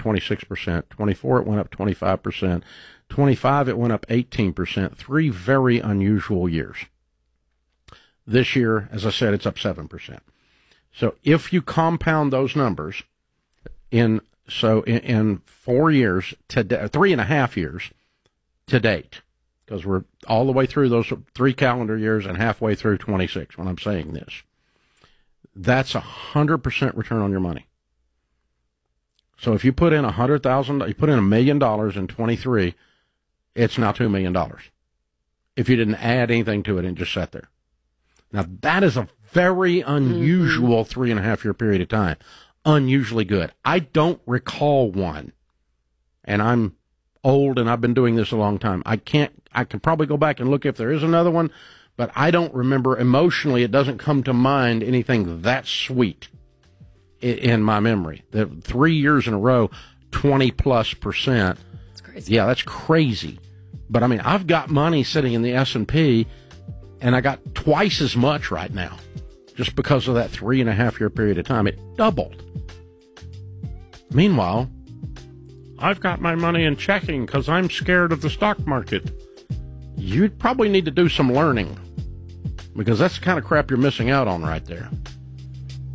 26%. 24, it went up 25%. 25, it went up 18%. 3 very unusual years. This year, as I said, it's up 7%. So if you compound those numbers in 4 years, 3.5 years to date, because we're all the way through those 3 calendar years and halfway through 26 when I'm saying this, that's 100% return on your money. So if you put in $100,000, you put in $1 million in 23, it's now $2 million. If you didn't add anything to it and just sat there. Now that is a very unusual 3.5 year period of time. Unusually good. I don't recall one, and I'm old and I've been doing this a long time. I could probably go back and look if there is another one, but I don't remember emotionally. It doesn't come to mind anything that sweet in my memory. The 3 years in a row, 20+%. That's crazy. Yeah, that's crazy. But I mean, I've got money sitting in the S&P, and I got twice as much right now, just because of that 3.5 year period of time. It doubled. Meanwhile, I've got my money in checking because I'm scared of the stock market. You probably need to do some learning, because that's the kind of crap you're missing out on right there.